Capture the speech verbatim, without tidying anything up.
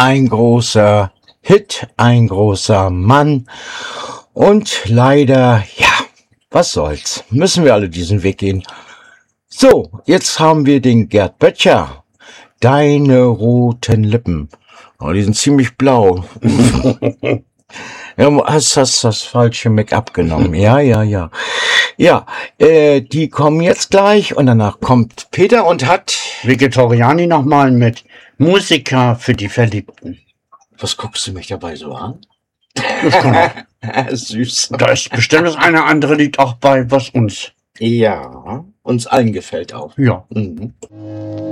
ein großer Hit, ein großer Mann. Und leider, ja, was soll's, müssen wir alle diesen Weg gehen. So, jetzt haben wir den Gerd Böttcher. Deine roten Lippen. Oh, die sind ziemlich blau. Ja, du hast das, das falsche Make-up genommen. Ja, ja, ja. Ja, äh, die kommen jetzt gleich und danach kommt Peter und hat... Vegetariani nochmal mit Musiker für die Verliebten. Was guckst du mich dabei so an? Das kann auch. Süß. Da ist bestimmt das eine andere Lied auch bei, was uns. Ja, uns allen gefällt auch. Ja. Mhm.